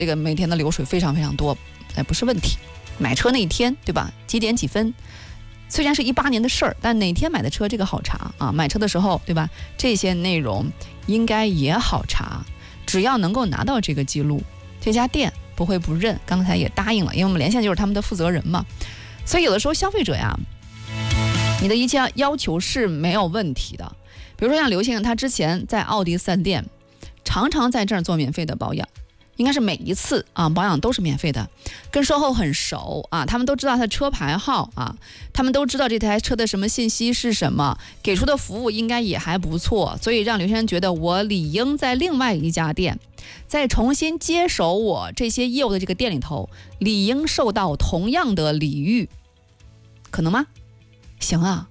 这个每天的流水非常非常多，不是问题。买车那一天，对吧？几点几分？虽然是18年的事儿，但哪天买的车这个好查啊。买车的时候，对吧？这些内容应该也好查，只要能够拿到这个记录，这家店不会不认。刚才也答应了，因为我们连线就是他们的负责人嘛。所以有的时候消费者呀，你的一切要求是没有问题的。比如说像刘先生，他之前在奥迪4S店，常常在这儿做免费的保养。应该是每一次保养都是免费的，跟售后很熟他们都知道他的车牌号他们都知道这台车的什么信息是什么，给出的服务应该也还不错，所以让刘先生觉得我理应在另外一家店再重新接手我这些业务的这个店里头，理应受到同样的礼遇，可能吗？行啊，